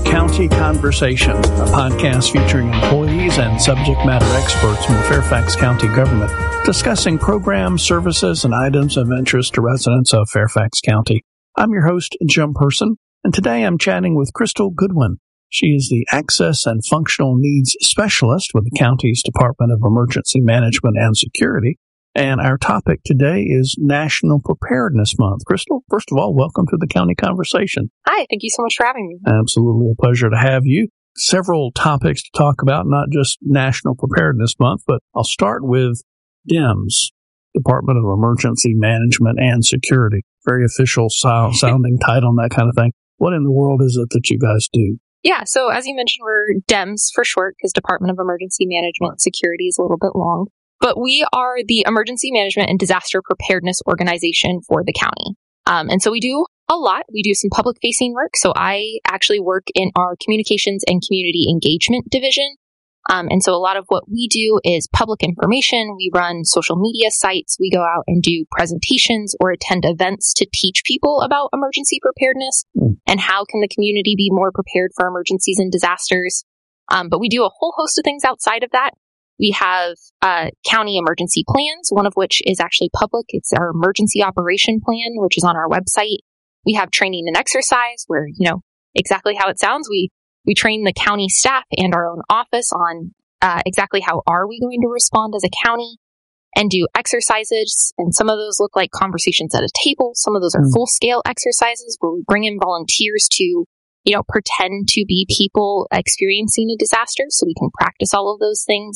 County Conversation, a podcast featuring employees and subject matter experts from the Fairfax County government discussing programs, services, and items of interest to residents of Fairfax County. I'm your host, Jim Person, and today I'm chatting with Crystal Goodwin. She is the Access and Functional Needs Specialist with the county's Department of Emergency Management and Security. And our topic today is National Preparedness Month. Crystal, first of all, welcome to the County Conversation. Hi, thank you so much for having me. Absolutely a pleasure to have you. Several topics to talk about, not just National Preparedness Month, but I'll start with DEMS, Department of Emergency Management and Security. Very official sounding title and that kind of thing. What in the world is it that you guys do? Yeah, so as you mentioned, we're DEMS for short because Department of Emergency Management and Security is a little bit long. But we are the Emergency Management and Disaster Preparedness Organization for the county. And so we do a lot. We do some public-facing work. So I actually work in our Communications and Community Engagement Division. And so a lot of what we do is public information. We run social media sites. We go out and do presentations or attend events to teach people about emergency preparedness and how can the community be more prepared for emergencies and disasters. But we do a whole host of things outside of that. We have county emergency plans, one of which is actually public. It's our emergency operation plan, which is on our website. We have training and exercise where, exactly how it sounds. We train the county staff and our own office on exactly how are we going to respond as a county and do exercises. And some of those look like conversations at a table. Some of those are full-scale exercises where we bring in volunteers to pretend to be people experiencing a disaster so we can practice all of those things.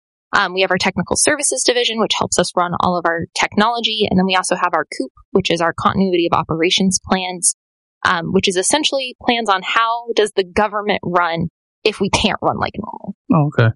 We have our technical services division, which helps us run all of our technology. And then we also have our COOP, which is our continuity of operations plans, which is essentially plans on how does the government run if we can't run like normal. Oh, okay.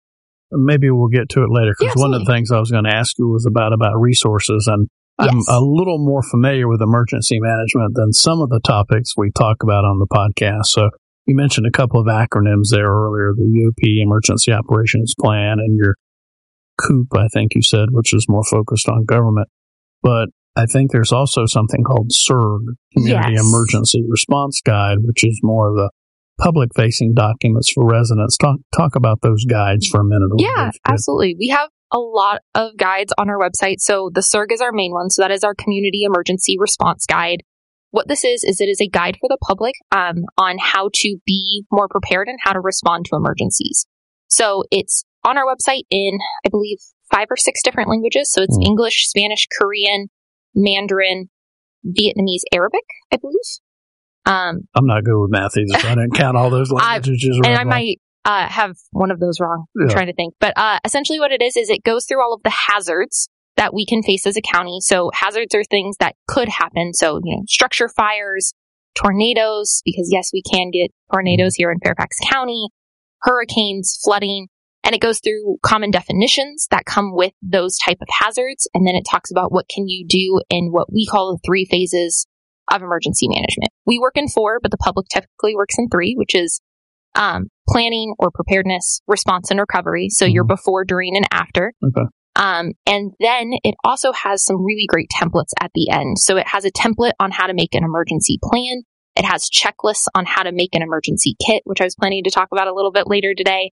Maybe we'll get to it later because one of the things I was going to ask you was about resources, and I'm a little more familiar with emergency management than some of the topics we talk about on the podcast. So you mentioned a couple of acronyms there earlier, the EOP, Emergency Operations Plan, and your COOP, I think you said, which is more focused on government. But I think there's also something called CERG, Community Emergency Response Guide, which is more of the public-facing documents for residents. Talk about those guides for a minute. Yeah, absolutely. We have a lot of guides on our website. So the CERG is our main one. So that is our Community Emergency Response Guide. What this is it is a guide for the public on how to be more prepared and how to respond to emergencies. So it's on our website in, I believe, 5 or 6 different languages. So it's English, Spanish, Korean, Mandarin, Vietnamese, Arabic, I believe. I'm not good with math either, so I didn't count all those languages. I might have one of those wrong. I'm trying to think. But essentially what it is it goes through all of the hazards that we can face as a county. So hazards are things that could happen. So, structure fires, tornadoes, because yes, we can get tornadoes here in Fairfax County, hurricanes, flooding, and it goes through common definitions that come with those type of hazards. And then it talks about what can you do in what we call the 3 phases of emergency management. We work in 4, but the public typically works in 3, which is planning or preparedness, response, and recovery. So you're before, during, and after. Okay. And then it also has some really great templates at the end. So it has a template on how to make an emergency plan. It has checklists on how to make an emergency kit, which I was planning to talk about a little bit later today,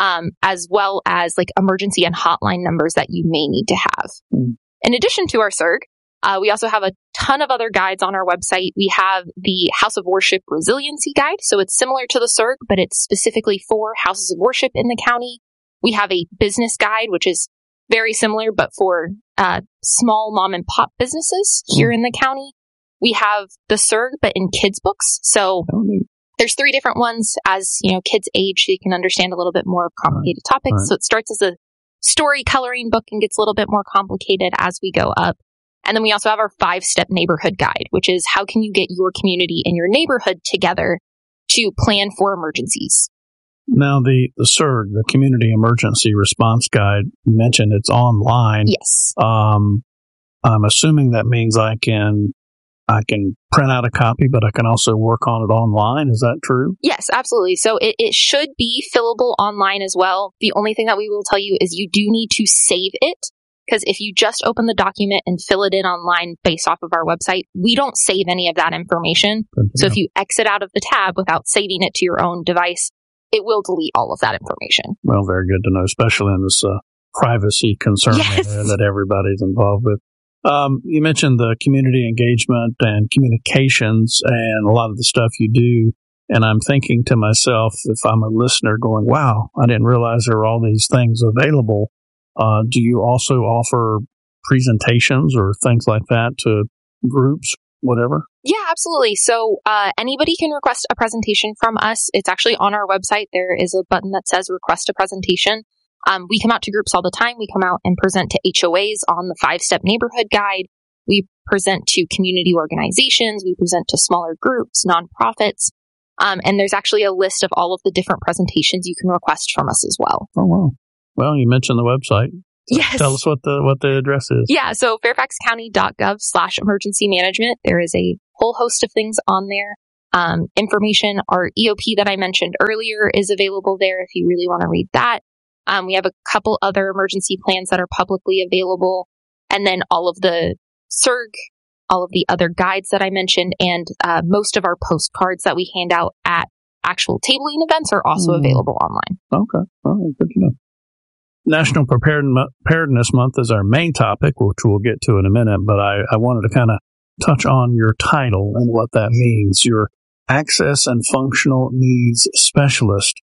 as well as like emergency and hotline numbers that you may need to have. In addition to our CERG, we also have a ton of other guides on our website. We have the House of Worship Resiliency Guide. So it's similar to the CERG, but it's specifically for houses of worship in the county. We have a business guide, which is very similar, but for small mom and pop businesses here in the county. We have the CERG, but in kids' books. So there's 3 different ones. As kids age, so you can understand a little bit more of complicated topics. So it starts as a story coloring book and gets a little bit more complicated as we go up. And then we also have our 5-step neighborhood guide, which is how can you get your community and your neighborhood together to plan for emergencies. Now, the CERG, the Community Emergency Response Guide, you mentioned it's online. Yes. I'm assuming that means I can print out a copy, but I can also work on it online. Is that true? Yes, absolutely. So it should be fillable online as well. The only thing that we will tell you is you do need to save it Because if you just open the document and fill it in online based off of our website, we don't save any of that information. So if you exit out of the tab without saving it to your own device, it will delete all of that information. Well, very good to know, especially in this privacy concern that everybody's involved with. You mentioned the community engagement and communications and a lot of the stuff you do. And I'm thinking to myself, if I'm a listener going, wow, I didn't realize there were all these things available. Do you also offer presentations or things like that to groups, whatever? Yeah, absolutely. So anybody can request a presentation from us. It's actually on our website. There is a button that says request a presentation. We come out to groups all the time. We come out and present to HOAs on the 5-step neighborhood guide. We present to community organizations. We present to smaller groups, nonprofits. And there's actually a list of all of the different presentations you can request from us as well. Oh, wow. Well, you mentioned the website. So yes. Tell us what the address is. Yeah. So fairfaxcounty.gov/emergency management. There is a whole host of things on there. Information, our EOP that I mentioned earlier is available there if you really want to read that. We have a couple other emergency plans that are publicly available. And then all of the CERG, all of the other guides that I mentioned, and most of our postcards that we hand out at actual tabling events are also available online. Okay. All right. Good to know. National Preparedness Month is our main topic, which we'll get to in a minute, but I wanted to kind of touch on your title and what that means. Your Access and Functional Needs Specialist.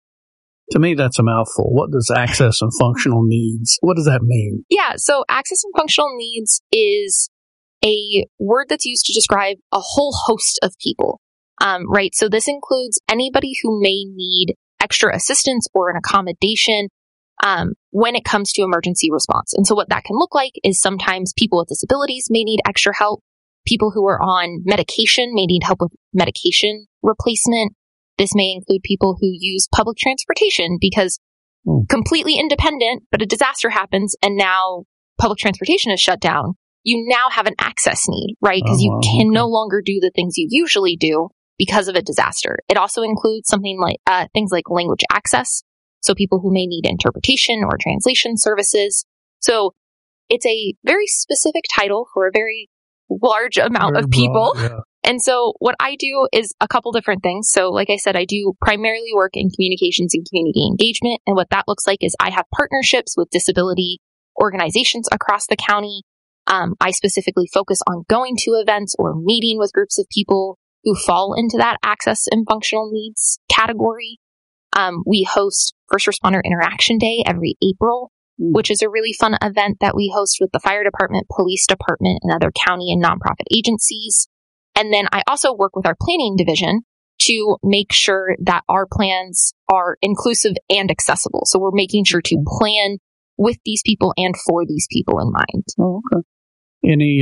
To me, that's a mouthful. What does access and functional needs, what does that mean? Yeah, so access and functional needs is a word that's used to describe a whole host of people, right? So this includes anybody who may need extra assistance or an accommodation when it comes to emergency response. And so what that can look like is sometimes people with disabilities may need extra help. People who are on medication may need help with medication replacement. This may include people who use public transportation because completely independent, but a disaster happens and now public transportation is shut down. You now have an access need, right? Because you can no longer do the things you usually do because of a disaster. It also includes something like things like language access. So people who may need interpretation or translation services. So it's a very specific title for a very large amount of people. Broad, yeah. And so what I do is a couple different things. So like I said, I do primarily work in communications and community engagement. And what that looks like is I have partnerships with disability organizations across the county. I specifically focus on going to events or meeting with groups of people who fall into that access and functional needs category. We host First Responder Interaction Day every April, which is a really fun event that we host with the fire department, police department, and other county and nonprofit agencies. And then I also work with our planning division to make sure that our plans are inclusive and accessible. So we're making sure to plan with these people and for these people in mind. Oh, okay. Any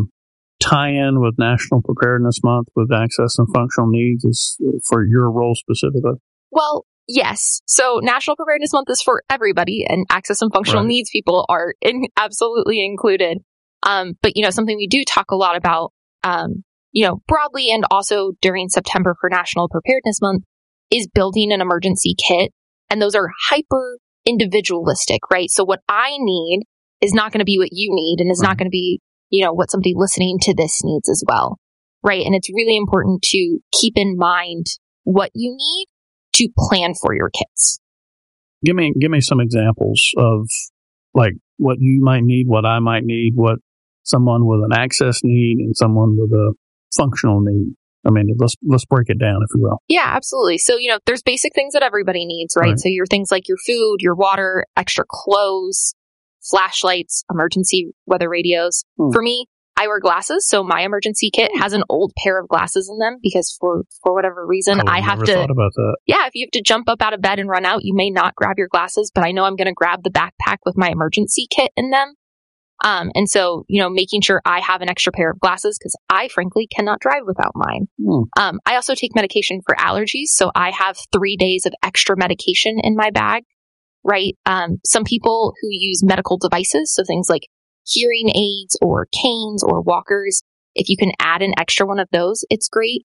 tie-in with National Preparedness Month with access and functional needs is for your role specifically? Well, yes. So National Preparedness Month is for everybody, and access and functional needs people are absolutely included. But, something we do talk a lot about, broadly and also during September for National Preparedness Month is building an emergency kit. And those are hyper individualistic, right? So what I need is not going to be what you need, and is not going to be, what somebody listening to this needs as well, right? And it's really important to keep in mind what you need to plan for your kits. Give me some examples of like what you might need, what I might need, what someone with an access need and someone with a functional need. I mean, let's break it down, if you will. Yeah, absolutely. So, there's basic things that everybody needs, right? So your things like your food, your water, extra clothes, flashlights, emergency weather radios. For me, I wear glasses, so my emergency kit has an old pair of glasses in them because for whatever reason, I have to. Thought about that. Yeah, if you have to jump up out of bed and run out, you may not grab your glasses, but I know I'm going to grab the backpack with my emergency kit in them. And so, making sure I have an extra pair of glasses because I frankly cannot drive without mine. I also take medication for allergies. So I have 3 days of extra medication in my bag, right? Some people who use medical devices, so things like hearing aids or canes or walkers, if you can add an extra one of those, it's great.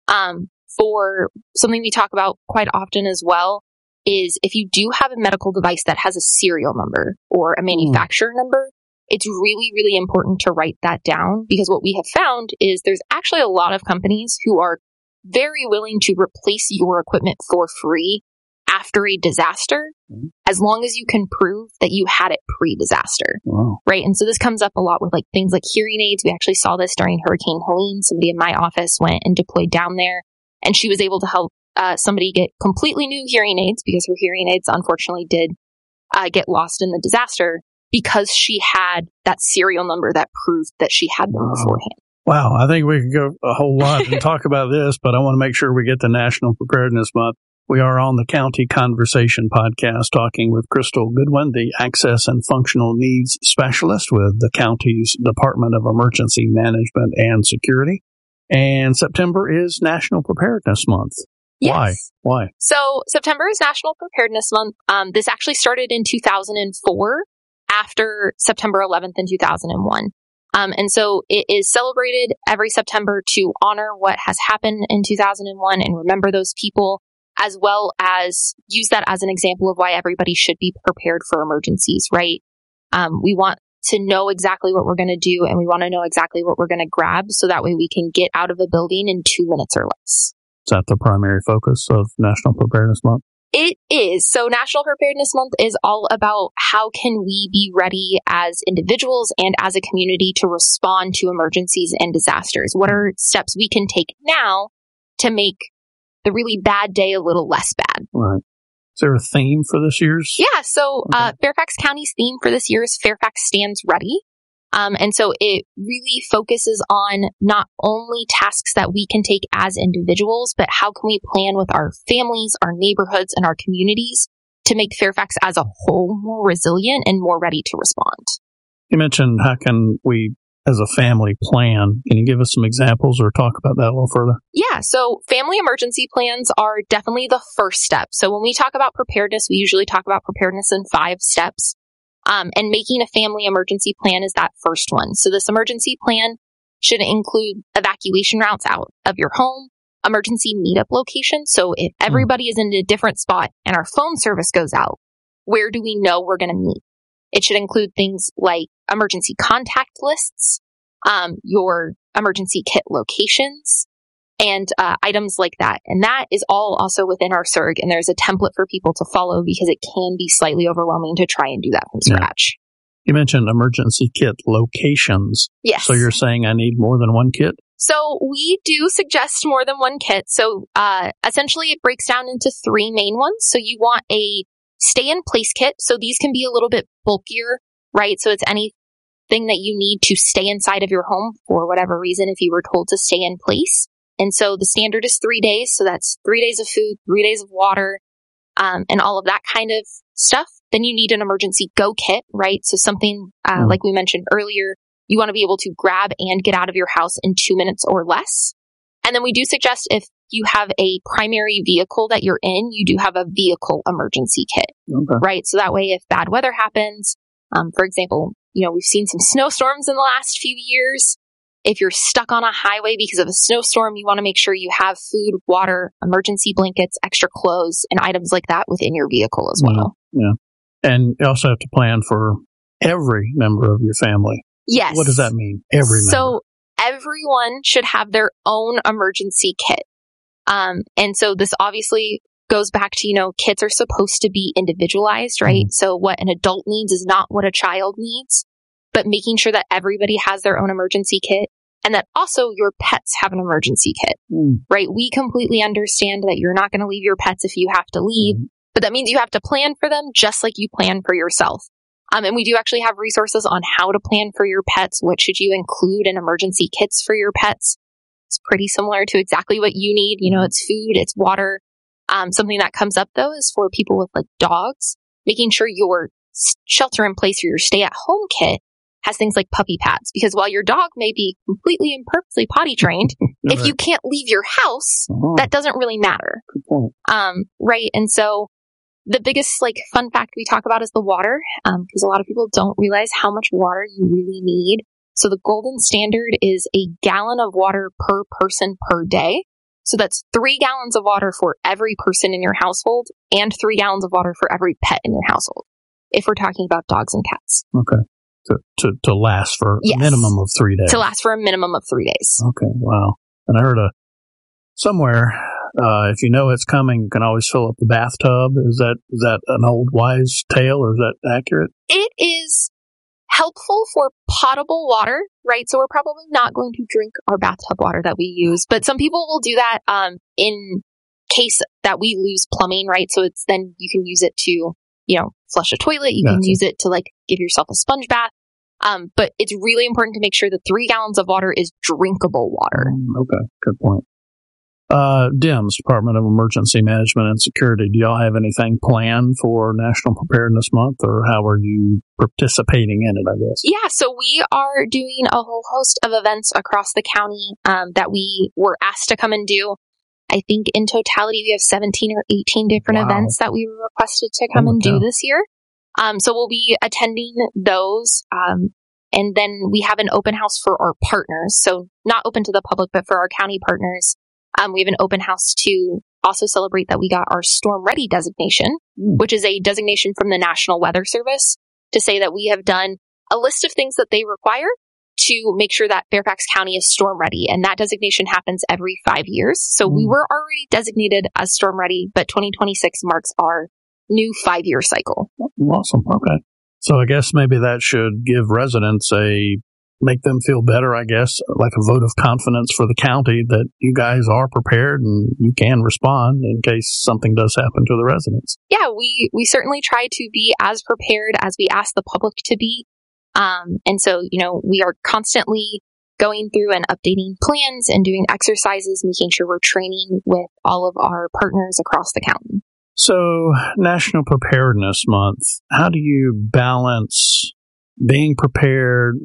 For something we talk about quite often as well is if you do have a medical device that has a serial number or a manufacturer number, it's really, really important to write that down, because what we have found is there's actually a lot of companies who are very willing to replace your equipment for free after a disaster, as long as you can prove that you had it pre-disaster. Wow. Right? And so this comes up a lot with like things like hearing aids. We actually saw this during Hurricane Helene. Somebody in my office went and deployed down there, and she was able to help somebody get completely new hearing aids, because her hearing aids unfortunately did get lost in the disaster, because she had that serial number that proved that she had them beforehand. Wow. I think we could go a whole lot and talk about this, but I want to make sure we get to National Preparedness Month. We are on the County Conversation podcast talking with Crystal Goodwin, the Access and Functional Needs Specialist with the county's Department of Emergency Management and Security. And September is National Preparedness Month. Yes. Why? So September is National Preparedness Month. This actually started in 2004 after September 11th in 2001. And so it is celebrated every September to honor what has happened in 2001 and remember those people, as well as use that as an example of why everybody should be prepared for emergencies, right? We want to know exactly what we're going to do, and we want to know exactly what we're going to grab, so that way we can get out of a building in 2 minutes or less. Is that the primary focus of National Preparedness Month? It is. So National Preparedness Month is all about how can we be ready as individuals and as a community to respond to emergencies and disasters. What are steps we can take now to make the really bad day a little less bad? Right. Is there a theme for this year's? Yeah. So Fairfax County's theme for this year is Fairfax Stands Ready. And so it really focuses on not only tasks that we can take as individuals, but how can we plan with our families, our neighborhoods, and our communities to make Fairfax as a whole more resilient and more ready to respond. You mentioned how can we as a family plan. Can you give us some examples or talk about that a little further? Yeah, so family emergency plans are definitely the first step. So when we talk about preparedness, we usually talk about preparedness in 5 steps. And making a family emergency plan is that first one. So this emergency plan should include evacuation routes out of your home, emergency meetup locations. So if everybody is in a different spot and our phone service goes out, where do we know we're going to meet? It should include things like emergency contact lists, your emergency kit locations, and items like that. And that is all also within our CERG. And there's a template for people to follow because it can be slightly overwhelming to try and do that from scratch. You mentioned emergency kit locations. Yes. So you're saying I need more than one kit? So we do suggest more than one kit. So essentially it breaks down into 3 main ones. So you want a stay-in-place kit. So these can be a little bit bulkier, right? So it's anything that you need to stay inside of your home for whatever reason if you were told to stay in place. And so the standard is 3 days. So that's 3 days of food, 3 days of water, and all of that kind of stuff. Then you need an emergency go kit, right? So something like we mentioned earlier, you want to be able to grab and get out of your house in 2 minutes or less. And then we do suggest if you have a primary vehicle that you're in, you do have a vehicle emergency kit, right? So that way, if bad weather happens, for example, we've seen some snowstorms in the last few years. If you're stuck on a highway because of a snowstorm, you want to make sure you have food, water, emergency blankets, extra clothes, and items like that within your vehicle as well. Yeah. And you also have to plan for every member of your family. Yes. What does that mean? Every member. So everyone should have their own emergency kit. And so this obviously goes back to, kits are supposed to be individualized, right? So what an adult needs is not what a child needs, but making sure that everybody has their own emergency kit and that also your pets have an emergency kit, right? We completely understand that you're not going to leave your pets if you have to leave, but that means you have to plan for them just like you plan for yourself. And we do actually have resources on how to plan for your pets. What should you include in emergency kits for your pets? It's pretty similar to exactly what you need. It's food, it's water. Something that comes up though is for people with like dogs, making sure your shelter in place or your stay at home kit has things like puppy pads, because while your dog may be completely and perfectly potty trained, if you can't leave your house, that doesn't really matter. Right. And so the biggest fun fact we talk about is the water, because a lot of people don't realize how much water you really need. So the golden standard is a gallon of water per person per day. So that's 3 gallons of water for every person in your household and 3 gallons of water for every pet in your household, if we're talking about dogs and cats. Okay. to last for a minimum of 3 days. To last for a minimum of 3 days. Okay, wow. And I heard somewhere, if you know it's coming, you can always fill up the bathtub. Is that an old wise tale, or is that accurate? It is helpful for potable water, right? So we're probably not going to drink our bathtub water that we use, but some people will do that in case that we lose plumbing, right? So it's then you can use it to, flush a toilet. You can use it to give yourself a sponge bath. But it's really important to make sure that 3 gallons of water is drinkable water. Okay, good point. DEMS, Department of Emergency Management and Security, do y'all have anything planned for National Preparedness Month, or how are you participating in it, I guess? Yeah, so we are doing a whole host of events across the county that we were asked to come and do. I think in totality we have 17 or 18 different events that we were requested to come and do this year. So we'll be attending those. And then we have an open house for our partners. So not open to the public, but for our county partners. We have an open house to also celebrate that we got our Storm Ready designation, which is a designation from the National Weather Service to say that we have done a list of things that they require to make sure that Fairfax County is storm ready. And that designation happens every 5 years. So we were already designated as storm ready, but 2026 marks our new 5-year cycle. Awesome. Okay. So I guess maybe that should give residents make them feel better, I guess, like a vote of confidence for the county that you guys are prepared and you can respond in case something does happen to the residents. Yeah, we certainly try to be as prepared as we ask the public to be. And so, we are constantly going through and updating plans and doing exercises, making sure we're training with all of our partners across the county. So, National Preparedness Month, how do you balance being prepared,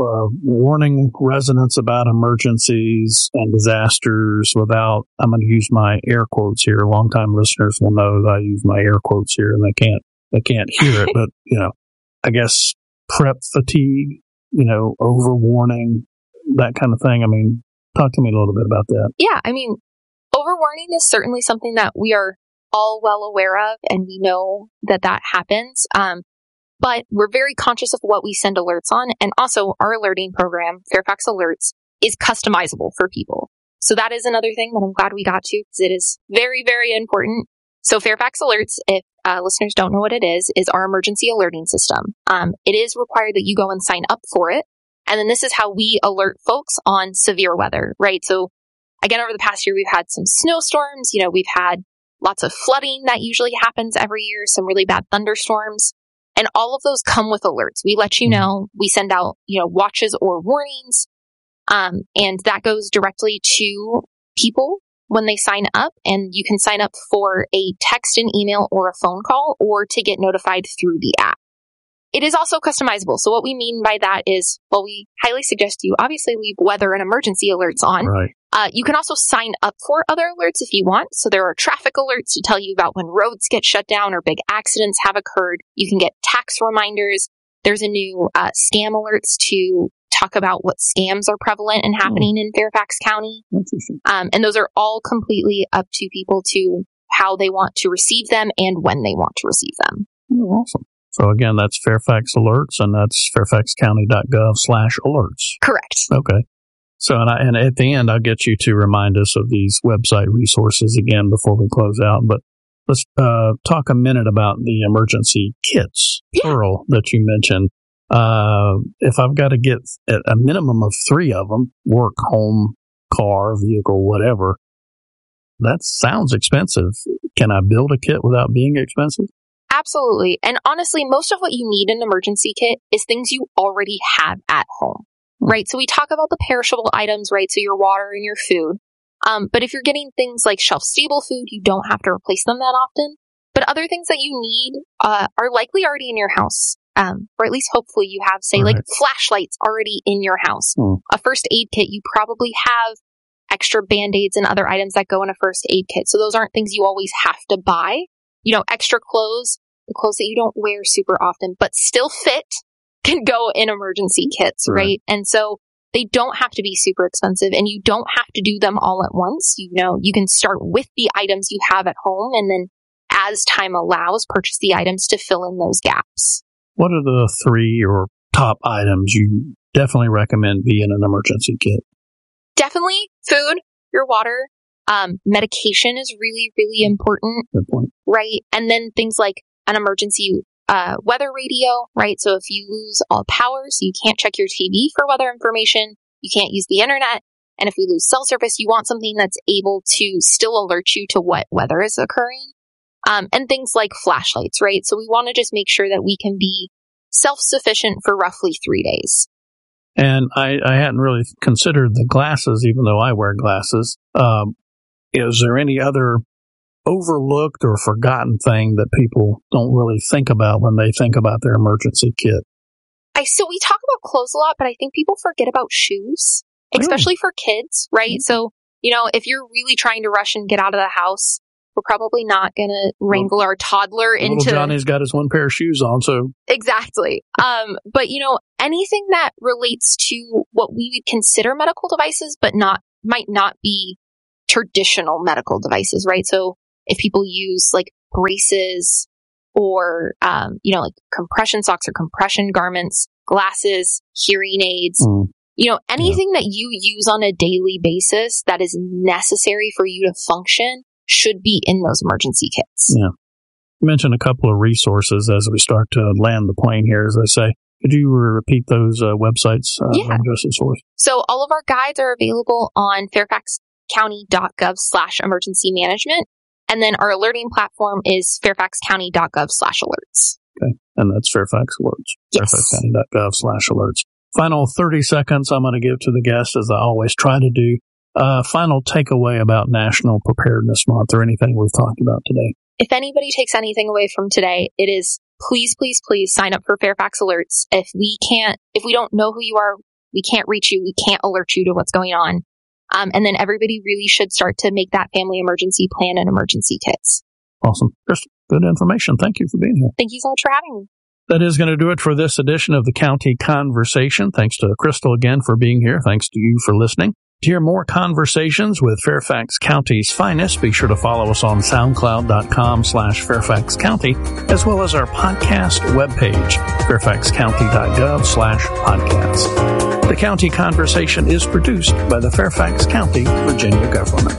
warning residents about emergencies and disasters without, I'm going to use my air quotes here. Longtime listeners will know that I use my air quotes here and they can't hear it, but, I guess prep fatigue, overwarning, that kind of thing. I mean, talk to me a little bit about that. Yeah, overwarning is certainly something that we are all well aware of, and we know that happens. But we're very conscious of what we send alerts on. And also our alerting program, Fairfax Alerts, is customizable for people. So that is another thing that I'm glad we got to, because it is very, very important. So Fairfax Alerts, if listeners don't know what it is our emergency alerting system. It is required that you go and sign up for it. And then this is how we alert folks on severe weather, right? So again, over the past year, we've had some snowstorms. We've had lots of flooding that usually happens every year, some really bad thunderstorms. And all of those come with alerts. We let you know, we send out, watches or warnings. And that goes directly to people when they sign up. And you can sign up for a text, an email, or a phone call, or to get notified through the app. It is also customizable. So what we mean by that is, we highly suggest you obviously leave weather and emergency alerts on. Right. You can also sign up for other alerts if you want. So there are traffic alerts to tell you about when roads get shut down or big accidents have occurred. You can get tax reminders. There's a new scam alerts to talk about what scams are prevalent and happening in Fairfax County. And those are all completely up to people to how they want to receive them and when they want to receive them. Oh, awesome. So again, that's Fairfax Alerts, and that's fairfaxcounty.gov/alerts. Correct. Okay. So, and at the end, I'll get you to remind us of these website resources again before we close out. But let's talk a minute about the emergency kits, plural, that you mentioned. If I've got to get a minimum of 3 of them, work, home, car, vehicle, whatever, that sounds expensive. Can I build a kit without being expensive? Absolutely. And honestly, most of what you need in an emergency kit is things you already have at home. Right. So we talk about the perishable items, right? So your water and your food. But if you're getting things like shelf stable food, you don't have to replace them that often. But other things that you need are likely already in your house. Or at least hopefully you have, say, like flashlights already in your house. A first aid kit, you probably have extra Band-Aids and other items that go in a first aid kit. So those aren't things you always have to buy. Extra clothes, the clothes that you don't wear super often, but still fit, can go in emergency kits, right? And so they don't have to be super expensive, and you don't have to do them all at once. You can start with the items you have at home, and then as time allows, purchase the items to fill in those gaps. What are the 3 or top items you definitely recommend be in an emergency kit? Definitely food, your water. Medication is really, really important. Good point. Right? And then things like an emergency weather radio, right? So if you lose all power, so you can't check your TV for weather information, you can't use the internet, and if you lose cell service, you want something that's able to still alert you to what weather is occurring. And things like flashlights, right? So we want to just make sure that we can be self-sufficient for roughly 3 days. And I hadn't really considered the glasses, even though I wear glasses. Is there any other overlooked or forgotten thing that people don't really think about when they think about their emergency kit? So we talk about clothes a lot, but I think people forget about shoes, especially for kids, right? Mm-hmm. So, if you're really trying to rush and get out of the house, we're probably not going to wrangle our toddler into... Little Johnny's got his one pair of shoes on, so... Exactly. But, anything that relates to what we would consider medical devices, but might not be traditional medical devices, right? So if people use like braces or, like compression socks or compression garments, glasses, hearing aids, anything that you use on a daily basis that is necessary for you to function should be in those emergency kits. Yeah. You mentioned a couple of resources as we start to land the plane here, as I say. Could you repeat those websites? So all of our guides are available on fairfaxcounty.gov/emergency management. And then our alerting platform is fairfaxcounty.gov/alerts. Okay. And that's Fairfax Alerts. Yes. fairfaxcounty.gov/alerts. Final 30 seconds I'm going to give to the guests, as I always try to do. Final takeaway about National Preparedness Month or anything we've talked about today. If anybody takes anything away from today, it is please, please, please sign up for Fairfax Alerts. If we don't know who you are, we can't reach you, we can't alert you to what's going on. And then everybody really should start to make that family emergency plan and emergency kits. Awesome. Crystal, good information. Thank you for being here. Thank you so much for having me. That is going to do it for this edition of the County Conversation. Thanks to Crystal again for being here. Thanks to you for listening. To hear more conversations with Fairfax County's finest, be sure to follow us on SoundCloud.com/Fairfax County, as well as our podcast webpage, fairfaxcounty.gov/podcast. The County Conversation is produced by the Fairfax County, Virginia government.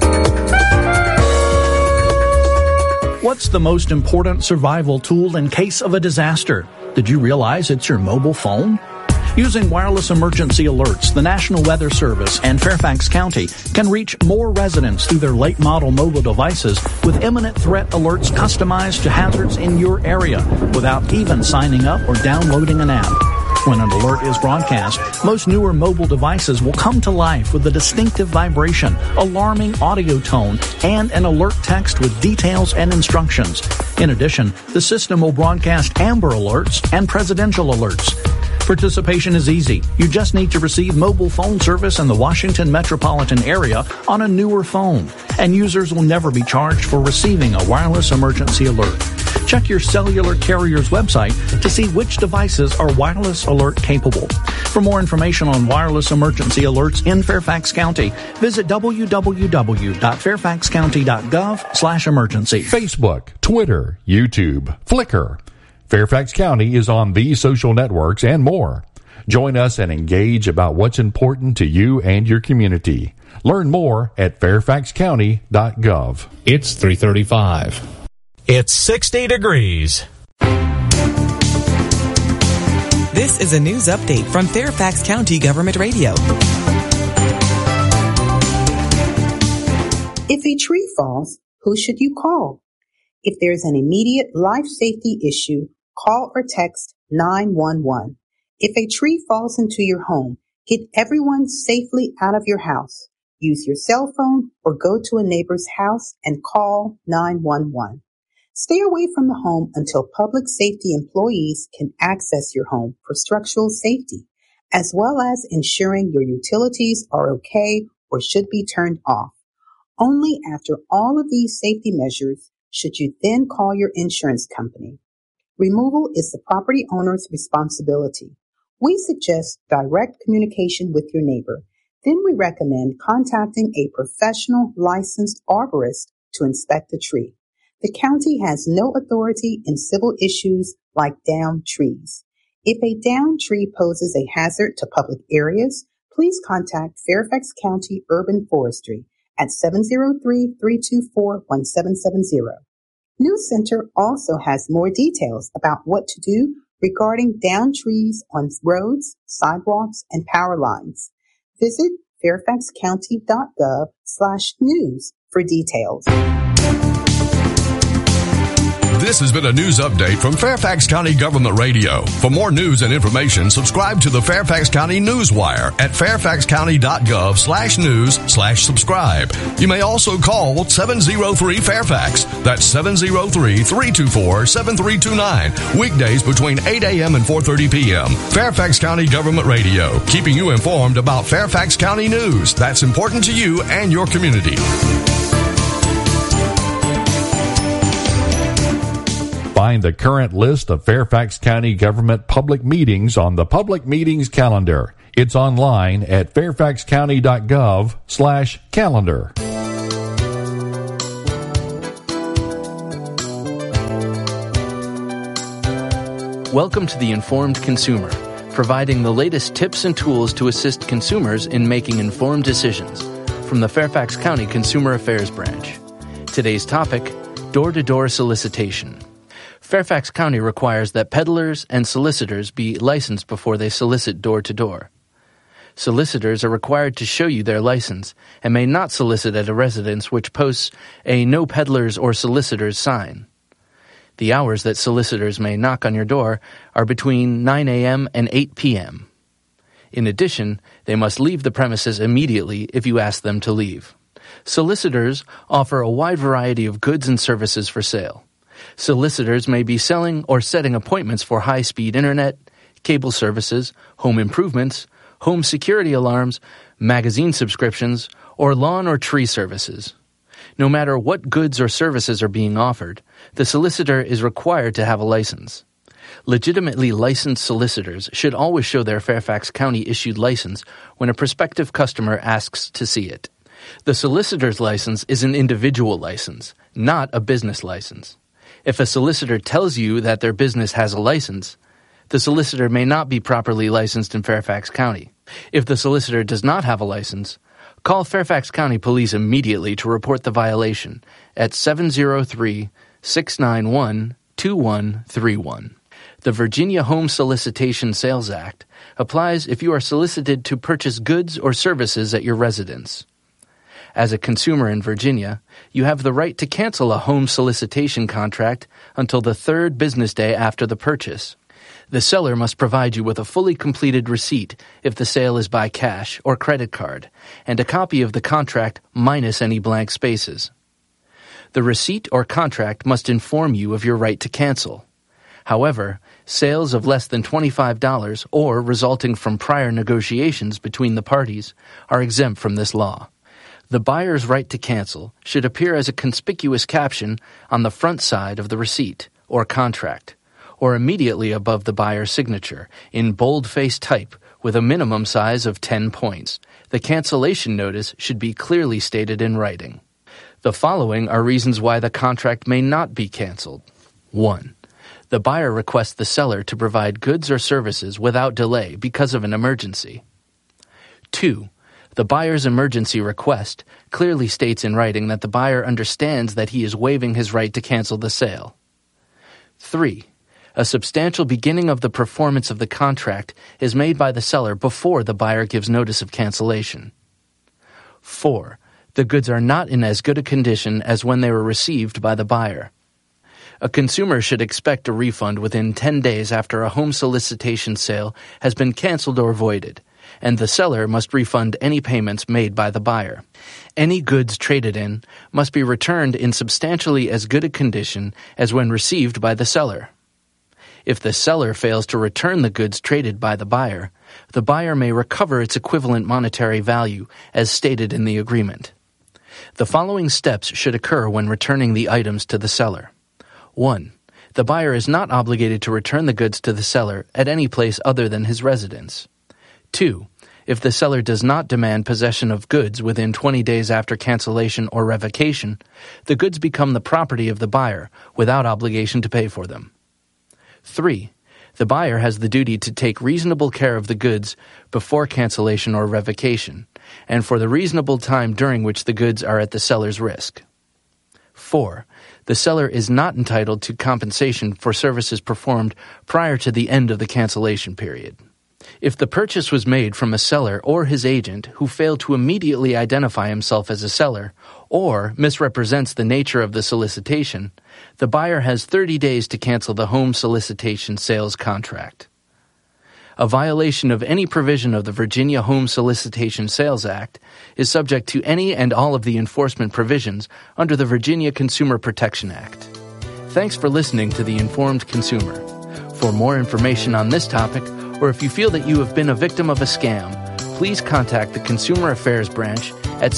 What's the most important survival tool in case of a disaster? Did you realize it's your mobile phone? Using wireless emergency alerts, the National Weather Service and Fairfax County can reach more residents through their late model mobile devices with imminent threat alerts customized to hazards in your area without even signing up or downloading an app. When an alert is broadcast, most newer mobile devices will come to life with a distinctive vibration, alarming audio tone, and an alert text with details and instructions. In addition, the system will broadcast Amber Alerts and Presidential Alerts. Participation is easy. You just need to receive mobile phone service in the Washington metropolitan area on a newer phone, and users will never be charged for receiving a wireless emergency alert. Check your cellular carrier's website to see which devices are wireless alert capable. For more information on wireless emergency alerts in Fairfax County, visit www.fairfaxcounty.gov/emergency. Facebook, Twitter, YouTube, Flickr. Fairfax County is on these social networks and more. Join us and engage about what's important to you and your community. Learn more at fairfaxcounty.gov. It's 3:35. It's 60 degrees. This is a news update from Fairfax County Government Radio. If a tree falls, who should you call? If there's an immediate life safety issue, call or text 911. If a tree falls into your home, get everyone safely out of your house. Use your cell phone or go to a neighbor's house and call 911. Stay away from the home until public safety employees can access your home for structural safety, as well as ensuring your utilities are okay or should be turned off. Only after all of these safety measures should you then call your insurance company. Removal is the property owner's responsibility. We suggest direct communication with your neighbor. Then we recommend contacting a professional licensed arborist to inspect the tree. The county has no authority in civil issues like downed trees. If a downed tree poses a hazard to public areas, please contact Fairfax County Urban Forestry at 703-324-1770. News Center also has more details about what to do regarding downed trees on roads, sidewalks, and power lines. Visit fairfaxcounty.gov/news for details. This has been a news update from Fairfax County Government Radio. For more news and information, subscribe to the Fairfax County Newswire at fairfaxcounty.gov/news/subscribe. You may also call 703-FAIRFAX. That's 703-324-7329. Weekdays between 8 a.m. and 4:30 p.m. Fairfax County Government Radio, keeping you informed about Fairfax County news that's important to you and your community. Find the current list of Fairfax County government public meetings on the public meetings calendar. It's online at fairfaxcounty.gov/calendar. Welcome to The Informed Consumer, providing the latest tips and tools to assist consumers in making informed decisions from the Fairfax County Consumer Affairs Branch. Today's topic, door-to-door solicitation. Fairfax County requires that peddlers and solicitors be licensed before they solicit door-to-door. Solicitors are required to show you their license and may not solicit at a residence which posts a "No Peddlers or Solicitors" sign. The hours that solicitors may knock on your door are between 9 a.m. and 8 p.m. In addition, they must leave the premises immediately if you ask them to leave. Solicitors offer a wide variety of goods and services for sale. Solicitors may be selling or setting appointments for high-speed internet, cable services, home improvements, home security alarms, magazine subscriptions, or lawn or tree services. No matter what goods or services are being offered, the solicitor is required to have a license. Legitimately licensed solicitors should always show their Fairfax County-issued license when a prospective customer asks to see it. The solicitor's license is an individual license, not a business license. If a solicitor tells you that their business has a license, the solicitor may not be properly licensed in Fairfax County. If the solicitor does not have a license, call Fairfax County Police immediately to report the violation at 703-691-2131. The Virginia Home Solicitation Sales Act applies if you are solicited to purchase goods or services at your residence. As a consumer in Virginia, you have the right to cancel a home solicitation contract until the third business day after the purchase. The seller must provide you with a fully completed receipt if the sale is by cash or credit card, and a copy of the contract minus any blank spaces. The receipt or contract must inform you of your right to cancel. However, sales of less than $25 or resulting from prior negotiations between the parties are exempt from this law. The buyer's right to cancel should appear as a conspicuous caption on the front side of the receipt or contract, or immediately above the buyer's signature in bold-face type with a minimum size of 10 points. The cancellation notice should be clearly stated in writing. The following are reasons why the contract may not be canceled. 1. The buyer requests the seller to provide goods or services without delay because of an emergency. 2. The buyer's emergency request clearly states in writing that the buyer understands that he is waiving his right to cancel the sale. 3. A substantial beginning of the performance of the contract is made by the seller before the buyer gives notice of cancellation. 4. The goods are not in as good a condition as when they were received by the buyer. A consumer should expect a refund within 10 days after a home solicitation sale has been canceled or voided, and the seller must refund any payments made by the buyer. Any goods traded in must be returned in substantially as good a condition as when received by the seller. If the seller fails to return the goods traded by the buyer may recover its equivalent monetary value as stated in the agreement. The following steps should occur when returning the items to the seller. 1. The buyer is not obligated to return the goods to the seller at any place other than his residence. 2. If the seller does not demand possession of goods within 20 days after cancellation or revocation, the goods become the property of the buyer without obligation to pay for them. 3. The buyer has the duty to take reasonable care of the goods before cancellation or revocation, and for the reasonable time during which the goods are at the seller's risk. 4. The seller is not entitled to compensation for services performed prior to the end of the cancellation period. If the purchase was made from a seller or his agent who failed to immediately identify himself as a seller or misrepresents the nature of the solicitation, the buyer has 30 days to cancel the home solicitation sales contract. A violation of any provision of the Virginia Home Solicitation Sales Act is subject to any and all of the enforcement provisions under the Virginia Consumer Protection Act. Thanks for listening to The Informed Consumer. For more information on this topic, or if you feel that you have been a victim of a scam, please contact the Consumer Affairs Branch at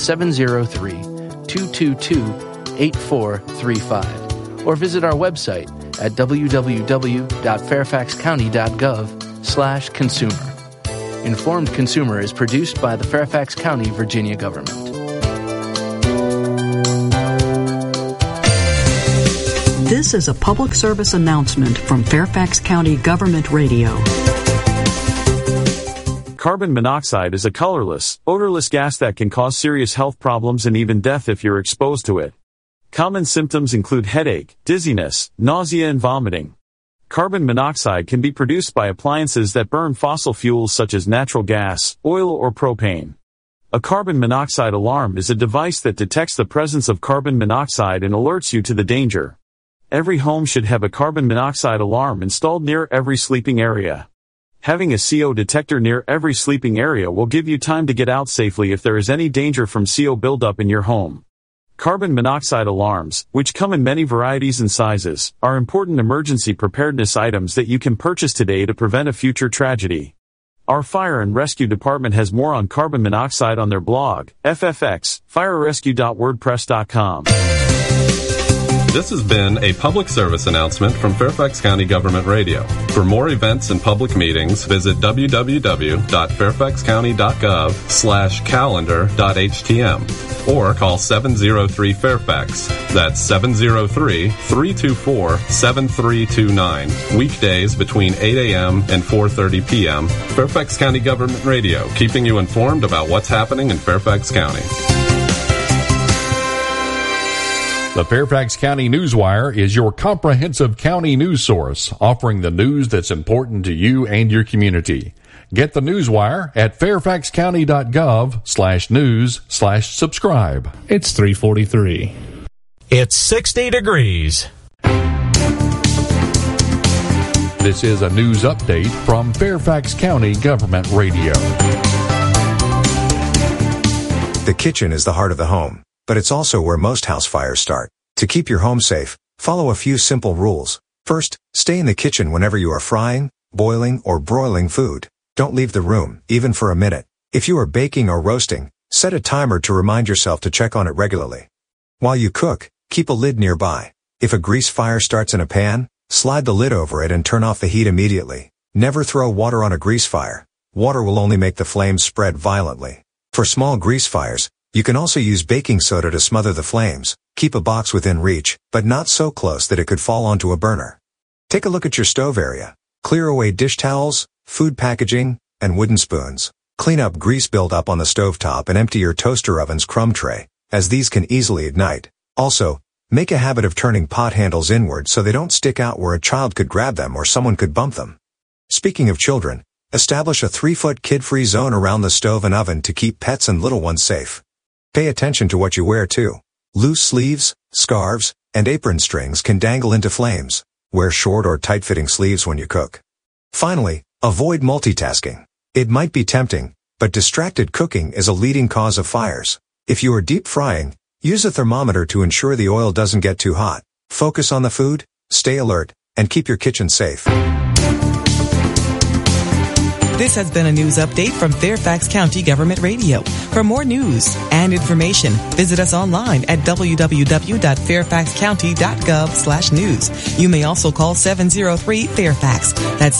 703-222-8435 or visit our website at www.fairfaxcounty.gov/consumer. Informed Consumer is produced by the Fairfax County, Virginia government. This is a public service announcement from Fairfax County Government Radio. Carbon monoxide is a colorless, odorless gas that can cause serious health problems and even death if you're exposed to it. Common symptoms include headache, dizziness, nausea, and vomiting. Carbon monoxide can be produced by appliances that burn fossil fuels such as natural gas, oil, or propane. A carbon monoxide alarm is a device that detects the presence of carbon monoxide and alerts you to the danger. Every home should have a carbon monoxide alarm installed near every sleeping area. Having a CO detector near every sleeping area will give you time to get out safely if there is any danger from CO buildup in your home. Carbon monoxide alarms, which come in many varieties and sizes, are important emergency preparedness items that you can purchase today to prevent a future tragedy. Our Fire and Rescue Department has more on carbon monoxide on their blog, ffx.firerescue.wordpress.com. This has been a public service announcement from Fairfax County Government Radio. For more events and public meetings, visit www.fairfaxcounty.gov/calendar.htm or call 703-FAIRFAX. That's 703-324-7329. Weekdays between 8 a.m. and 4:30 p.m. Fairfax County Government Radio, keeping you informed about what's happening in Fairfax County. The Fairfax County Newswire is your comprehensive county news source, offering the news that's important to you and your community. Get the Newswire at fairfaxcounty.gov/news/subscribe. It's 3:43. It's 60 degrees. This is a news update from Fairfax County Government Radio. The kitchen is the heart of the home, but it's also where most house fires start. To keep your home safe, follow a few simple rules. First, stay in the kitchen whenever you are frying, boiling, or broiling food. Don't leave the room, even for a minute. If you are baking or roasting, set a timer to remind yourself to check on it regularly. While you cook, keep a lid nearby. If a grease fire starts in a pan, slide the lid over it and turn off the heat immediately. Never throw water on a grease fire. Water will only make the flames spread violently. For small grease fires, you can also use baking soda to smother the flames. Keep a box within reach, but not so close that it could fall onto a burner. Take a look at your stove area. Clear away dish towels, food packaging, and wooden spoons. Clean up grease buildup on the stovetop and empty your toaster oven's crumb tray, as these can easily ignite. Also, make a habit of turning pot handles inward so they don't stick out where a child could grab them or someone could bump them. Speaking of children, establish a 3-foot kid-free zone around the stove and oven to keep pets and little ones safe. Pay attention to what you wear too. Loose sleeves, scarves, and apron strings can dangle into flames. Wear short or tight-fitting sleeves when you cook. Finally, avoid multitasking. It might be tempting, but distracted cooking is a leading cause of fires. If you are deep frying, use a thermometer to ensure the oil doesn't get too hot. Focus on the food, stay alert, and keep your kitchen safe. This has been a news update from Fairfax County Government Radio. For more news and information, visit us online at www.fairfaxcounty.gov/news. You may also call 703-FAIRFAX. That's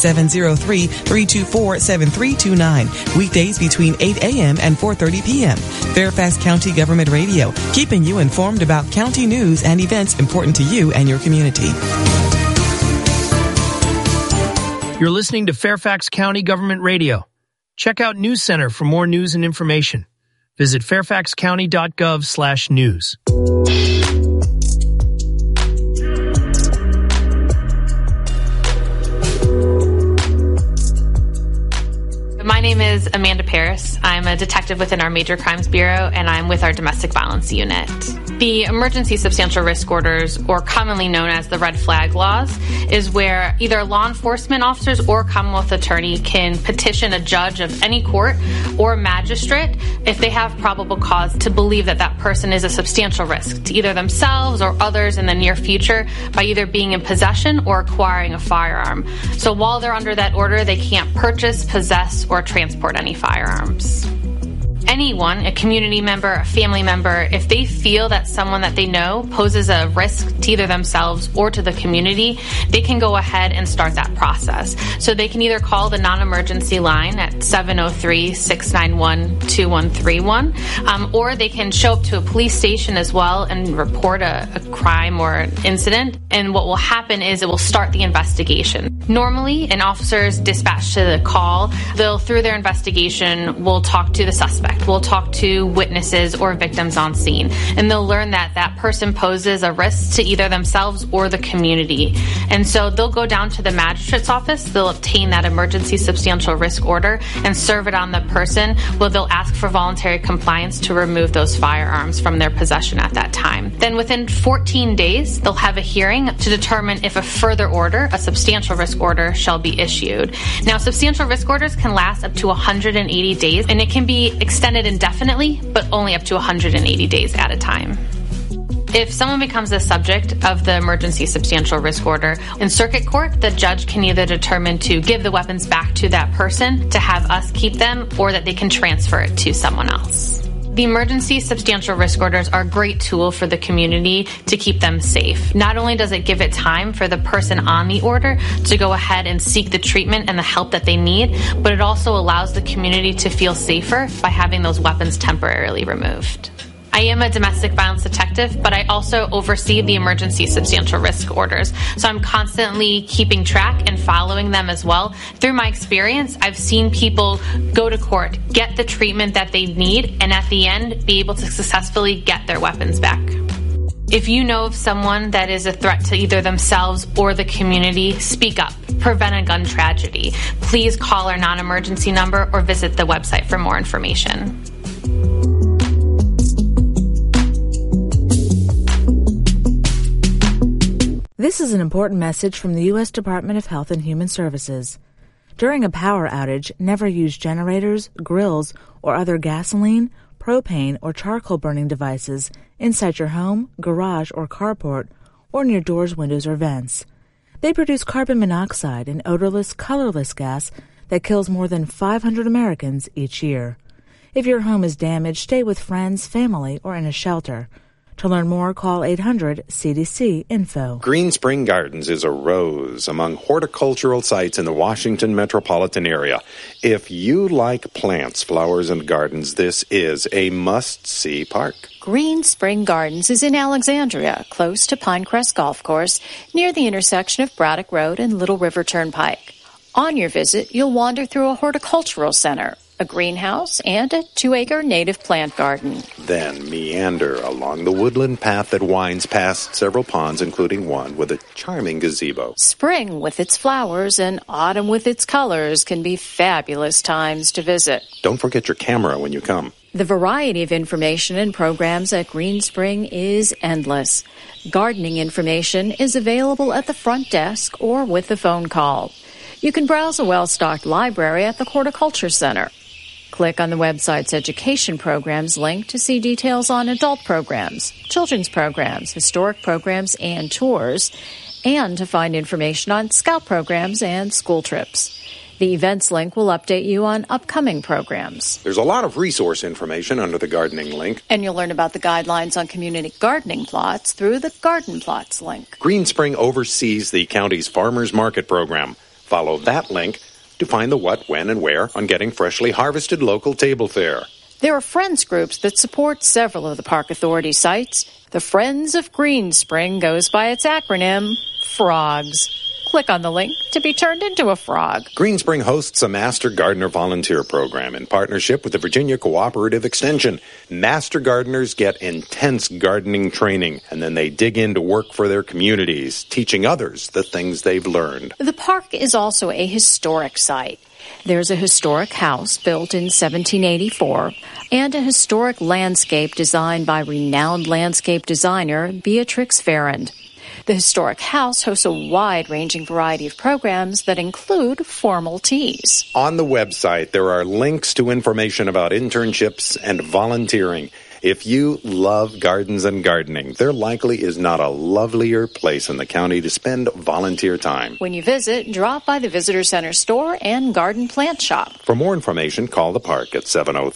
703-324-7329. Weekdays between 8 a.m. and 4:30 p.m. Fairfax County Government Radio, keeping you informed about county news and events important to you and your community. You're listening to Fairfax County Government Radio. Check out News Center for more news and information. Visit fairfaxcounty.gov/news. My name is Amanda Paris. I'm a detective within our Major Crimes Bureau, and I'm with our Domestic Violence Unit. The emergency substantial risk orders, or commonly known as the red flag laws, is where either law enforcement officers or Commonwealth attorney can petition a judge of any court or magistrate if they have probable cause to believe that that person is a substantial risk to either themselves or others in the near future by either being in possession or acquiring a firearm. So while they're under that order, they can't purchase, possess, or transport any firearms. Anyone, a community member, a family member, if they feel that someone that they know poses a risk to either themselves or to the community, they can go ahead and start that process. So they can either call the non-emergency line at 703-691-2131, or they can show up to a police station as well and report a crime or an incident. And what will happen is it will start the investigation. Normally, an officer is dispatched to the call. They'll, through their investigation, will talk to the suspect. We'll talk to witnesses or victims on scene, and they'll learn that that person poses a risk to either themselves or the community. And so they'll go down to the magistrate's office, they'll obtain that emergency substantial risk order and serve it on the person, where they'll ask for voluntary compliance to remove those firearms from their possession at that time. Then within 14 days, they'll have a hearing to determine if a further order, a substantial risk order, shall be issued. Now, substantial risk orders can last up to 180 days, and it can be extended indefinitely, but only up to 180 days at a time. If someone becomes the subject of the emergency substantial risk order, in circuit court, the judge can either determine to give the weapons back to that person, to have us keep them, or that they can transfer it to someone else. The emergency substantial risk orders are a great tool for the community to keep them safe. Not only does it give it time for the person on the order to go ahead and seek the treatment and the help that they need, but it also allows the community to feel safer by having those weapons temporarily removed. I am a domestic violence detective, but I also oversee the emergency substantial risk orders. So I'm constantly keeping track and following them as well. Through my experience, I've seen people go to court, get the treatment that they need, and at the end, be able to successfully get their weapons back. If you know of someone that is a threat to either themselves or the community, speak up. Prevent a gun tragedy. Please call our non-emergency number or visit the website for more information. This is an important message from the U.S. Department of Health and Human Services. During a power outage, never use generators, grills, or other gasoline, propane, or charcoal burning devices inside your home, garage, or carport, or near doors, windows, or vents. They produce carbon monoxide, an odorless, colorless gas that kills more than 500 Americans each year. If your home is damaged, stay with friends, family, or in a shelter. To learn more, call 800-CDC-INFO. Green Spring Gardens is a rose among horticultural sites in the Washington metropolitan area. If you like plants, flowers, and gardens, this is a must-see park. Green Spring Gardens is in Alexandria, close to Pinecrest Golf Course, near the intersection of Braddock Road and Little River Turnpike. On your visit, you'll wander through a horticultural center, a greenhouse, and a 2-acre native plant garden. Then meander along the woodland path that winds past several ponds, including one with a charming gazebo. Spring with its flowers and autumn with its colors can be fabulous times to visit. Don't forget your camera when you come. The variety of information and programs at Green Spring is endless. Gardening information is available at the front desk or with a phone call. You can browse a well-stocked library at the Horticulture Center. Click on the website's education programs link to see details on adult programs, children's programs, historic programs, and tours, and to find information on scout programs and school trips. The events link will update you on upcoming programs. There's a lot of resource information under the gardening link. And you'll learn about the guidelines on community gardening plots through the Garden Plots link. Green Spring oversees the county's farmers market program. Follow that link to find the what, when, and where on getting freshly harvested local table fare. There are friends groups that support several of the Park Authority sites. The Friends of Green Spring goes by its acronym, FROGS. Click on the link to be turned into a frog. Greenspring hosts a Master Gardener volunteer program in partnership with the Virginia Cooperative Extension. Master Gardeners get intense gardening training, and then they dig into work for their communities, teaching others the things they've learned. The park is also a historic site. There's a historic house built in 1784 and a historic landscape designed by renowned landscape designer Beatrix Farrand. The historic house hosts a wide-ranging variety of programs that include formal teas. On the website, there are links to information about internships and volunteering. If you love gardens and gardening, there likely is not a lovelier place in the county to spend volunteer time. When you visit, drop by the Visitor Center store and garden plant shop. For more information, call the park at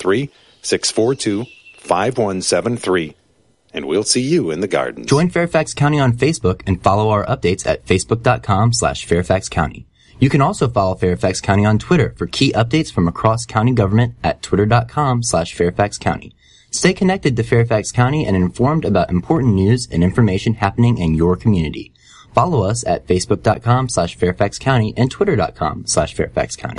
703-642-5173, and we'll see you in the gardens. Join Fairfax County on Facebook and follow our updates at facebook.com/Fairfax County. You can also follow Fairfax County on Twitter for key updates from across county government at twitter.com/Fairfax County. Stay connected to Fairfax County and informed about important news and information happening in your community. Follow us at facebook.com/Fairfax County and twitter.com/Fairfax County.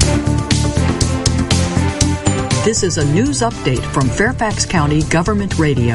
This is a news update from Fairfax County Government Radio.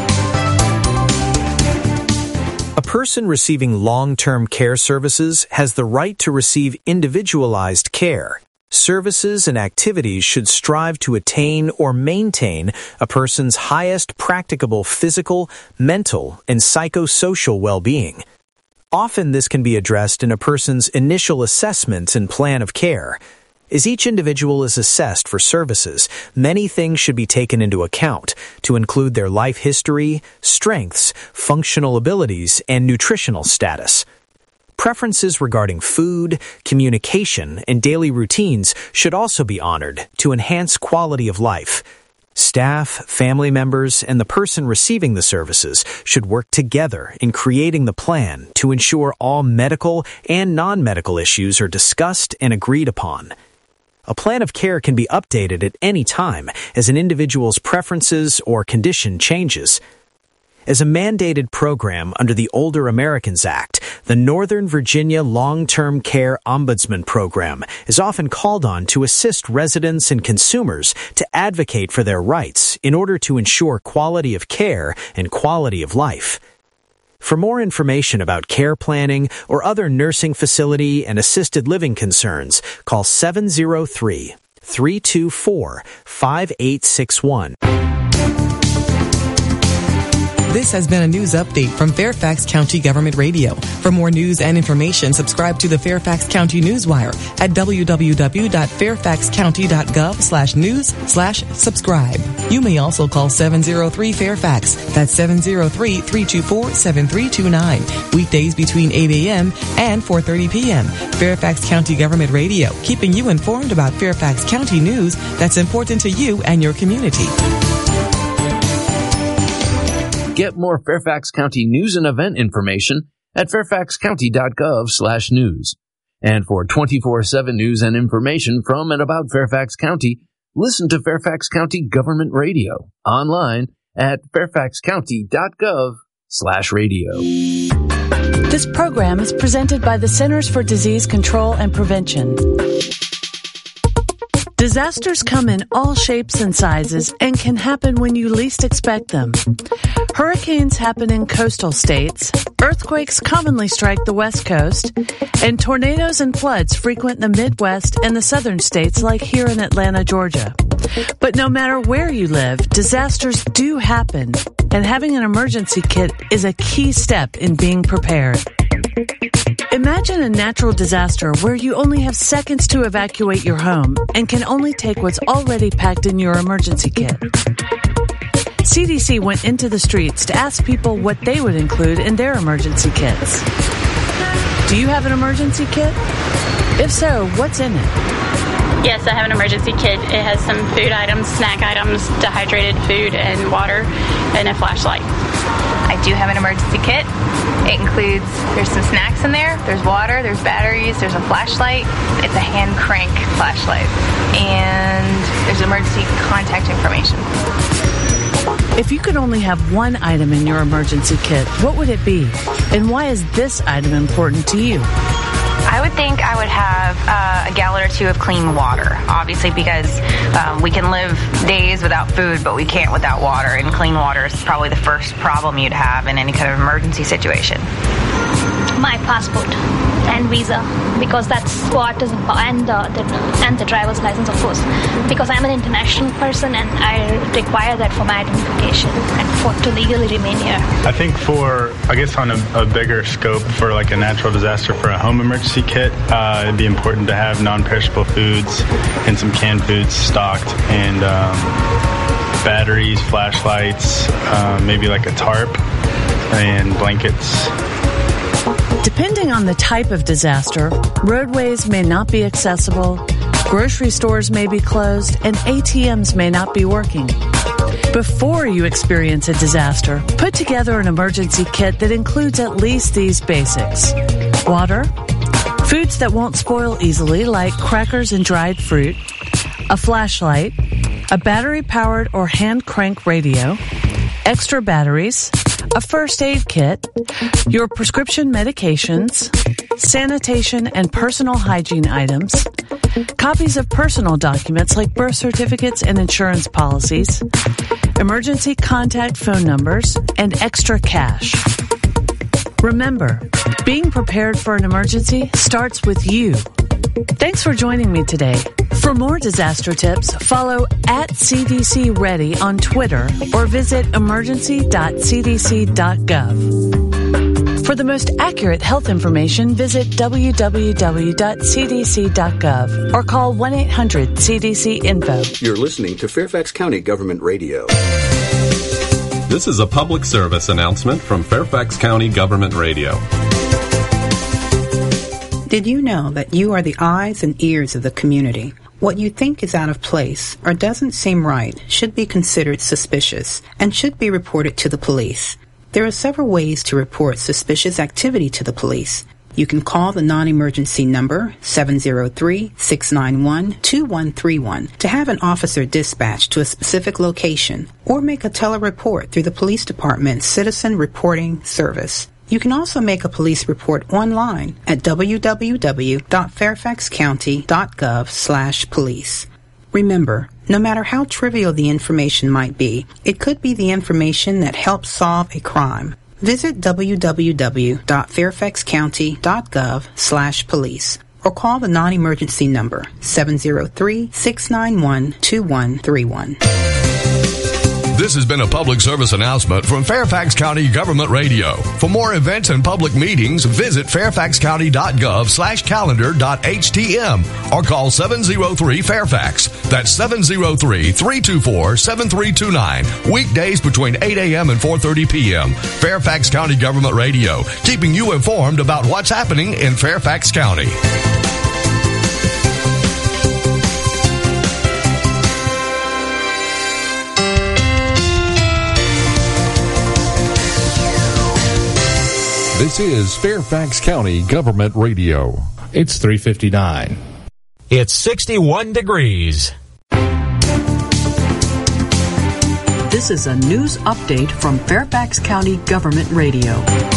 A person receiving long-term care services has the right to receive individualized care. Services and activities should strive to attain or maintain a person's highest practicable physical, mental, and psychosocial well-being. Often this can be addressed in a person's initial assessments and plan of care. As each individual is assessed for services, many things should be taken into account to include their life history, strengths, functional abilities, and nutritional status. Preferences regarding food, communication, and daily routines should also be honored to enhance quality of life. Staff, family members, and the person receiving the services should work together in creating the plan to ensure all medical and non-medical issues are discussed and agreed upon. A plan of care can be updated at any time as an individual's preferences or condition changes. As a mandated program under the Older Americans Act, the Northern Virginia Long-Term Care Ombudsman Program is often called on to assist residents and consumers to advocate for their rights in order to ensure quality of care and quality of life. For more information about care planning or other nursing facility and assisted living concerns, call 703-324-5861. This has been a news update from Fairfax County Government Radio. For more news and information, subscribe to the Fairfax County Newswire at www.fairfaxcounty.gov/news/subscribe. You may also call 703-FAIRFAX. That's 703-324-7329. Weekdays between 8 a.m. and 4:30 p.m. Fairfax County Government Radio, keeping you informed about Fairfax County news that's important to you and your community. Get more Fairfax County news and event information at fairfaxcounty.gov/news. And for 24/7 news and information from and about Fairfax County, listen to Fairfax County Government Radio online at fairfaxcounty.gov/radio. This program is presented by the Centers for Disease Control and Prevention. Disasters come in all shapes and sizes and can happen when you least expect them. Hurricanes happen in coastal states, earthquakes commonly strike the West Coast, and tornadoes and floods frequent the Midwest and the southern states like here in Atlanta, Georgia. But no matter where you live, disasters do happen, and having an emergency kit is a key step in being prepared. Imagine a natural disaster where you only have seconds to evacuate your home and can only take what's already packed in your emergency kit. CDC went into the streets to ask people what they would include in their emergency kits. Do you have an emergency kit? If so, what's in it? Yes, I have an emergency kit. It has some food items, snack items, dehydrated food and water, and a flashlight. I do have an emergency kit. It includes, there's some snacks in there, there's water, there's batteries, there's a flashlight. It's a hand crank flashlight. And there's emergency contact information. If you could only have one item in your emergency kit, what would it be? And why is this item important to you? I would think I would have a gallon or two of clean water, obviously, because we can live days without food, but we can't without water, and clean water is probably the first problem you'd have in any kind of emergency situation. My passport and visa, because that's what is important, and the driver's license, of course, because I'm an international person and I require that for my identification and to legally remain here. I think on a bigger scope for like a natural disaster, for a home emergency kit, it'd be important to have non-perishable foods and some canned foods stocked, and batteries, flashlights, maybe like a tarp and blankets. Depending on the type of disaster, roadways may not be accessible, grocery stores may be closed, and ATMs may not be working. Before you experience a disaster, put together an emergency kit that includes at least these basics: water, foods that won't spoil easily like crackers and dried fruit, a flashlight, a battery-powered or hand-crank radio, extra batteries, a first aid kit, your prescription medications, sanitation and personal hygiene items, copies of personal documents like birth certificates and insurance policies, emergency contact phone numbers, and extra cash. Remember, being prepared for an emergency starts with you. Thanks for joining me today. For more disaster tips, follow @CDCReady on Twitter or visit emergency.cdc.gov. For the most accurate health information, visit www.cdc.gov or call 1-800-CDC-INFO. You're listening to Fairfax County Government Radio. This is a public service announcement from Fairfax County Government Radio. Did you know that you are the eyes and ears of the community? What you think is out of place or doesn't seem right should be considered suspicious and should be reported to the police. There are several ways to report suspicious activity to the police. You can call the non-emergency number 703-691-2131 to have an officer dispatched to a specific location, or make a tele-report through the police department's Citizen Reporting Service. You can also make a police report online at www.fairfaxcounty.gov/police. Remember, no matter how trivial the information might be, it could be the information that helps solve a crime. Visit www.fairfaxcounty.gov/police or call the non-emergency number 703-691-2131. This has been a public service announcement from Fairfax County Government Radio. For more events and public meetings, visit fairfaxcounty.gov/calendar.htm or call 703-FAIRFAX. That's 703-324-7329. Weekdays between 8 a.m. and 4:30 p.m. Fairfax County Government Radio, keeping you informed about what's happening in Fairfax County. This is Fairfax County Government Radio. It's 3:59. It's 61 degrees. This is a news update from Fairfax County Government Radio.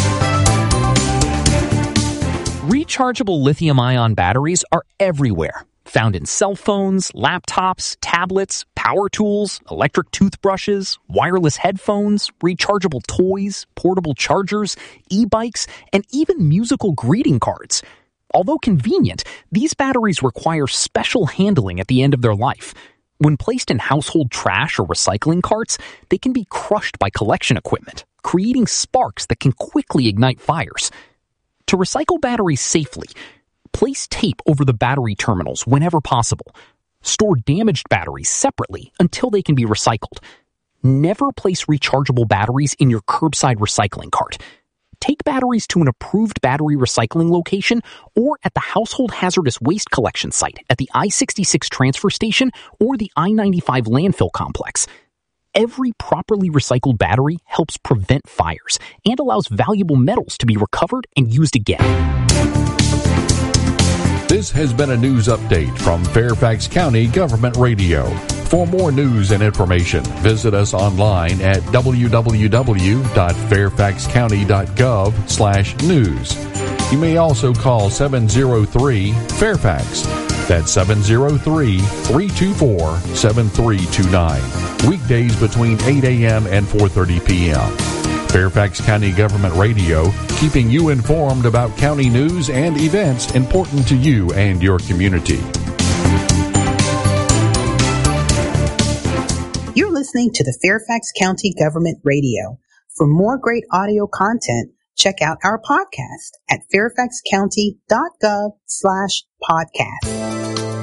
Rechargeable lithium-ion batteries are everywhere. Found in cell phones, laptops, tablets, power tools, electric toothbrushes, wireless headphones, rechargeable toys, portable chargers, e-bikes, and even musical greeting cards. Although convenient, these batteries require special handling at the end of their life. When placed in household trash or recycling carts, they can be crushed by collection equipment, creating sparks that can quickly ignite fires. To recycle batteries safely, place tape over the battery terminals whenever possible. Store damaged batteries separately until they can be recycled. Never place rechargeable batteries in your curbside recycling cart. Take batteries to an approved battery recycling location or at the household hazardous waste collection site at the I-66 transfer station or the I-95 landfill complex. Every properly recycled battery helps prevent fires and allows valuable metals to be recovered and used again. This has been a news update from Fairfax County Government Radio. For more news and information, visit us online at www.fairfaxcounty.gov/news. You may also call 703-FAIRFAX. That's 703-324-7329. Weekdays between 8 a.m. and 4:30 p.m. Fairfax County Government Radio, keeping you informed about county news and events important to you and your community. You're listening to the Fairfax County Government Radio. For more great audio content, check out our podcast at fairfaxcounty.gov/podcast.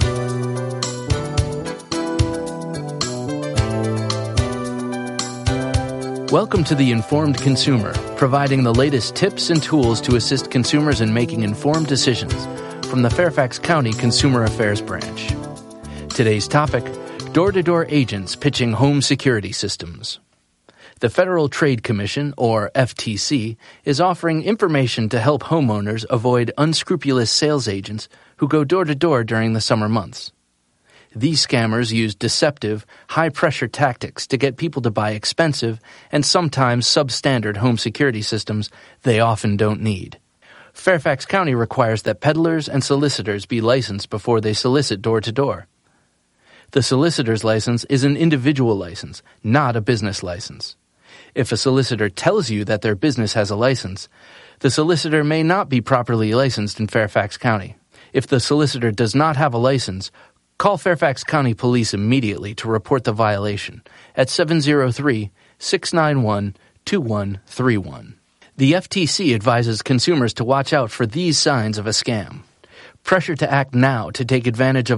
Welcome to The Informed Consumer, providing the latest tips and tools to assist consumers in making informed decisions from the Fairfax County Consumer Affairs Branch. Today's topic, door-to-door agents pitching home security systems. The Federal Trade Commission, or FTC, is offering information to help homeowners avoid unscrupulous sales agents who go door-to-door during the summer months. These scammers use deceptive, high-pressure tactics to get people to buy expensive and sometimes substandard home security systems they often don't need. Fairfax County requires that peddlers and solicitors be licensed before they solicit door-to-door. The solicitor's license is an individual license, not a business license. If a solicitor tells you that their business has a license, the solicitor may not be properly licensed in Fairfax County. If the solicitor does not have a license, call Fairfax County Police immediately to report the violation at 703-691-2131. The FTC advises consumers to watch out for these signs of a scam. Pressure to act now to take advantage of